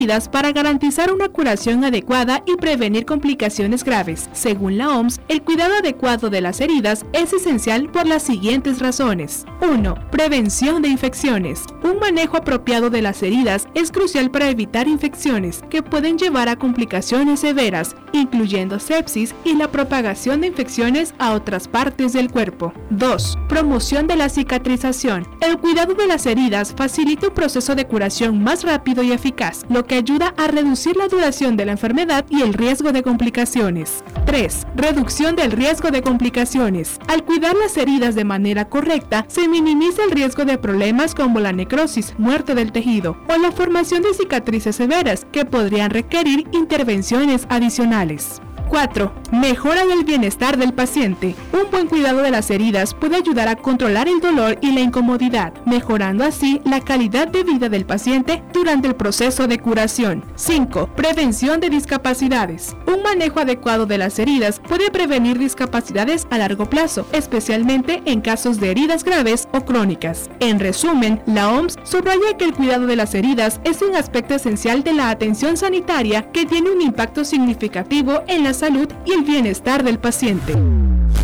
para garantizar una curación adecuada y prevenir complicaciones graves. Según la OMS, el cuidado adecuado de las heridas es esencial por las siguientes razones. 1. Prevención de infecciones. Un manejo apropiado de las heridas es crucial para evitar infecciones que pueden llevar a complicaciones severas, incluyendo sepsis y la propagación de infecciones a otras partes del cuerpo. 2. Promoción de la cicatrización. El cuidado de las heridas facilita un proceso de curación más rápido y eficaz, lo que ayuda a reducir la duración de la enfermedad y el riesgo de complicaciones. 3. Reducción del riesgo de complicaciones. Al cuidar las heridas de manera correcta, se minimiza el riesgo de problemas como la necrosis, muerte del tejido o la formación de cicatrices severas que podrían requerir intervenciones adicionales. 4. Mejora del bienestar del paciente. Un buen cuidado de las heridas puede ayudar a controlar el dolor y la incomodidad, mejorando así la calidad de vida del paciente durante el proceso de curación. 5. Prevención de discapacidades. Un manejo adecuado de las heridas puede prevenir discapacidades a largo plazo, especialmente en casos de heridas graves o crónicas. En resumen, la OMS subraya que el cuidado de las heridas es un aspecto esencial de la atención sanitaria que tiene un impacto significativo en la salud y el bienestar del paciente.